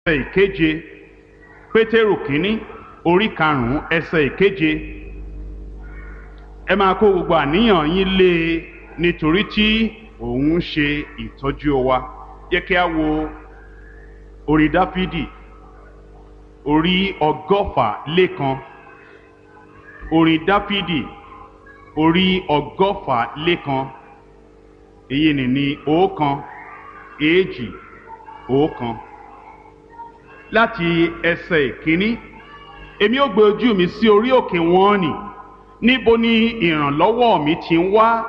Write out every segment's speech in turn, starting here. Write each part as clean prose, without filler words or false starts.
ìkeje. Pétérù kínní orí karùn-ún ẹsẹ̀ ìkeje. Ẹ máa kó gbogbo àníyàn yín lé e nítorí tí òun ń ṣe ìtọ́jú wa. Jẹ́ kí a wo orí Dáfídì orí 101. Orin Dáfídì orí 101. Èyí ni 1, 2, 1. Láti ẹsẹ̀ ìkíní. Èmi ó gbé ojú mi sí orí òkè wọ̀nnì, níbo ni ìrànlọ́wọ́ mi ti ń wá?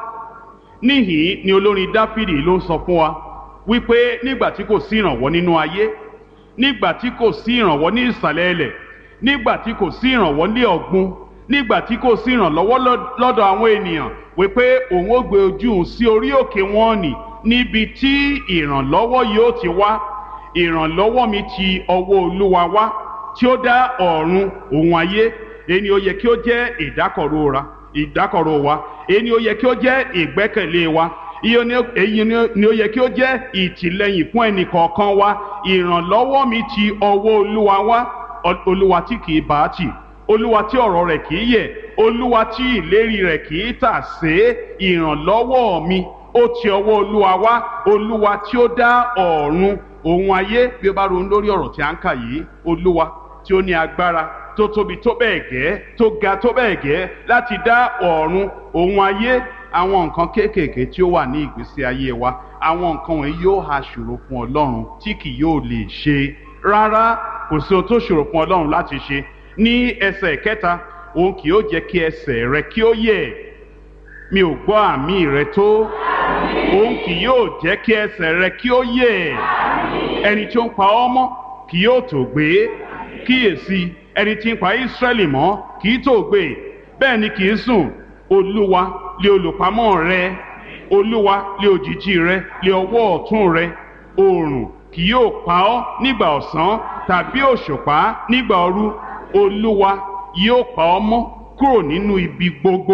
Níhìn ni olórin Dáfídì ló ń sọ fún wa wípé nígbà tí kò sí ìrànwọ́ nínú ayé, nígbà tí kò sí ìrànwọ́ ní ìsàlẹ̀ ilẹ̀, nígbà tí kò sí ìrànwọ́ ní ọ̀gbun, nígbà tí kò sí ìrànlọ́wọ́ lọ́dọ̀ àwọn ènìyàn, wípé òun ó gbé ojú òun sí orí òkè wọ̀nnì níbi tí ìrànlọ́wọ́ yóò ti wá. Ìrànlọ́wọ́ mi ti ọwọ́ Olúwa wá tí ó dá ọ̀run òun ayé. Èyí ni ó yẹ kí ó jẹ́ ìdákọ̀ró wa. Èyí ni ó yẹ kí ó jẹ́ ìgbẹ́kẹ̀lé wa. Èyí ni ó yẹ kí ó jẹ́ ìtìlẹ́yìn fún ẹnì kọ̀ọ̀kan wa. Ìrànlọ́wọ́ mi ti ọwọ́ Olúwa wá. Olúwa tí kìí bá tì, Olúwa tí ọ̀rọ̀ rẹ̀ kìí yẹ̀, Olúwa tí ìlérí rẹ̀ kìí tà sé. Ìrànlọ́wọ́ mi ó ti ọwọ́ Olúwa wá. Olúwa tí ó dá ọ̀run òun ayé. Bí o bá ronú lórí ọ̀rọ̀ tí a ń kà yìí, Olúwa tí ó ní agbára tó tóbi tó bẹ́ẹ̀ gẹ́, tó ga tó bẹ́ẹ̀ gẹ́ láti dá ọ̀run òun ayé. Àwọn nǹkan kéékèèké tí ó wà ní ìgbésí ayé wa, àwọn nǹkan wọ̀nyí yóò ha ṣòro fún Ọlọ́run tí kì yóò lè ṣe. Rárá, kò sí ohun tó ṣòro fún Ọlọ́run láti ṣe. Ní ẹsẹ̀ kẹta, òun kì yóò jẹ́ kí ẹsẹ̀ rẹ kí ó yẹ̀. Mi ò gbọ́ àmì rẹ tó. Òun kì yóò jẹ́ kí ẹsẹ̀ rẹ kí ó yẹ̀. Ẹni tí ó ń pa ọ́ mọ́ kì yóò tó gbé. Kíyèsí, ẹni tí ń pa Ísírẹ́lì mọ́ kì í tó gbé, bẹ́ẹ̀ ni kì í sùn. Olúwa lé olùpamọ́ rẹ, Olúwa lé òjìji rẹ, lé ọwọ́ ọ̀tún rẹ. Oòrùn kì yóò pa ọ́ nígbà ọ̀sán, tàbí òṣùpá nígbà òru. Olúwa yóò pa ọ́ mọ́ kúrò nínú ibi gbogbo.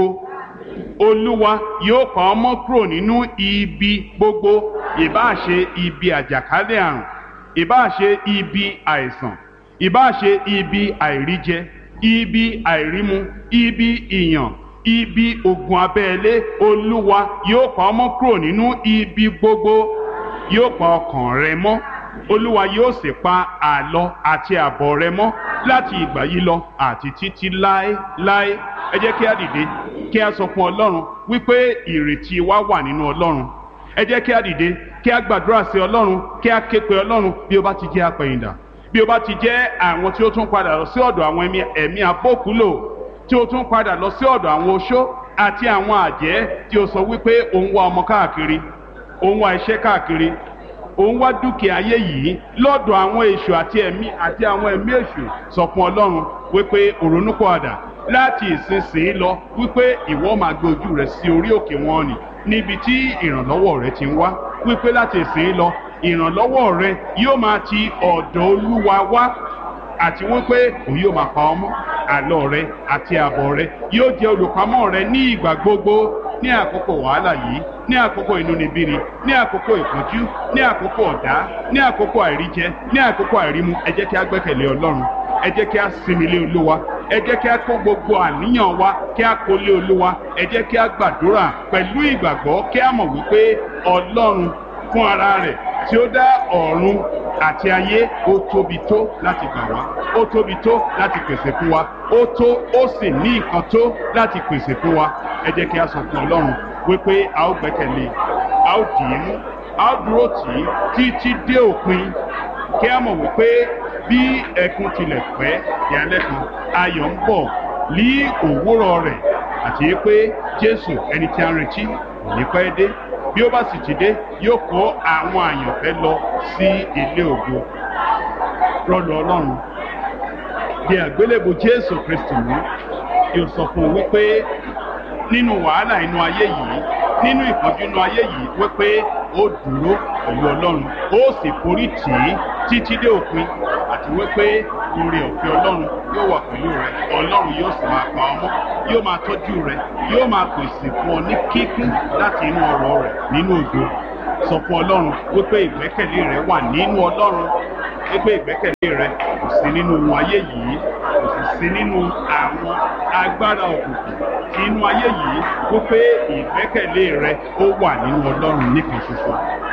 Olúwa yóò pa ọ́ mọ́ kúrò nínú ibi gbogbo. Ìbáà ṣe ibi àjàkálẹ̀ àrùn, ìbáà ṣe ibi àìsàn, ìbáà ṣe ibi àìríjẹ, ibi àìrímu, ibi ìyàn, ibi ogun abẹ́lé. Olúwa yóò pa ọ́ mọ́ kúrò nínú ibi gbogbo. Yóò pa ọkàn rẹ mọ́. Olúwa yóò sì pa àlọ àti àbọ̀ rẹ mọ́ láti ìgbà yìí lọ àti títí láéláé. Ẹ jẹ́ kí a dìde kí a sọ fún Ọlọ́run wípé ìrètí wa wà nínú Ọlọ́run. Ẹ jẹ́ kí a dìde kí a gbàdúrà sí Ọlọ́run, kí a ké pe Ọlọ́run. Bí ó bá ti jẹ́ apẹ̀yìndà, bí ó bá ti jẹ́ àwọn tí ó tún padà lọ sí ọ̀dọ̀ àwọn ẹ̀mí abókùúlò, tí ó tún padà lọ sí ọ̀dọ̀ àwọn oṣó àti àwọn àjẹ́, tí ó sọ wípé òun wá ọmọ káàkiri, òun wá iṣẹ́ káàkiri, òun wá dúkìá ayé yìí lọ́dọ̀ àwọn èṣù àti àwọn ẹ̀mí èṣù. Sọ fún Ọlọ́run wípé òrónúpìwàdà láti ìsinsìnyí lọ, wípé ìwọ máa gbé ojú rẹ sí orí òkè wọ̀nnì níbi tí ìrànlọ́wọ́ rẹ ti ń wá. Wípé láti ìsinsìnyí lọ ìrànlọ́wọ́ rẹ yóò máa ti ọ̀dọ̀ Olúwa wá, àti wípé òun yóò máa pa ọ́ mọ́. Àlọ rẹ àti àbọ̀ rẹ yóò jẹ́ olùpamọ́ rẹ ní ìgbà gbogbo. Ní àkókò wàhálà yìí, ní àkókò inúnibíni, ní àkókò ìpọ́njú, ní àkókò ọ̀dá, ní àkókò àìríjẹ, ní àkókò àìrímu, ẹ jẹ́ kí a gbẹ́kẹ̀lé Ọlọ́run. Ẹ jẹ́ kí a sinmi lé Olúwa. Ẹ jẹ́ kí a kó gbogbo àníyàn wa kí a kó lé Olúwa. Ẹ jẹ́ kí a gbàdúrà pẹ̀lú ìgbàgbọ́, kí a mọ̀ wípé Ọlọ́run fún ara rẹ̀ tí ó dá ọ̀run àti ayé, ó tóbi tó láti gbà wá, ó tóbi tó láti pèsè fún wa, ó sì ní nǹkan tó láti pèsè fún wa. Ẹ jẹ́ kí a sọ fún Ọlọ́run wípé a ó gbẹ́kẹ̀lé, a ó dì í mú, a ó dúró tì í títí dé òpin. Kí a mọ̀ wípé bí ẹkún tilẹ̀ pẹ́ di alẹ́ kan, ayọ̀ ń bọ̀ ní òwúrọ̀ rẹ̀, àti pé Jésù ẹni tí a ń retí kò ní pẹ́ dé. Bí ó bá sì ti dé, yóò kó àwọn àyànfẹ́ lọ sí ilé ògo. Rọlù Ọlọ́run di àgbélébùú Jésù Kristi mú. Yóò sọ fún un wípé nínú wàhálà inú ayé yìí, nínú ìpọ́njú inú ayé yìí, wípé ó dúró pẹ̀lú Ọlọ́run, ó sì forí tì í títí dé òpin, àti wípé oore ọ̀fẹ́ Ọlọ́run yóò wà pẹ̀lú rẹ. Ọlọ́run yóò sì máa pa ọ́ mọ́, yóò máa tọ́jú rẹ, yóò máa pèsè fún ọ ní kíkún láti inú ọrọ̀ rẹ̀ nínú ògo. Sọ fún Ọlọ́run wípé ìgbẹ́kẹ̀lé rẹ wà nínú Ọlọ́run. wípé ìgbẹ́kẹ̀lé rẹ kò sí nínú ohun ayé yìí, kò sì sí nínú àwọn agbára òkùnkùn tí inú ayé yìí, wípé ìgbẹ́kẹ̀lé rẹ ó wà nínú Ọlọ́run nìkan ṣoṣo.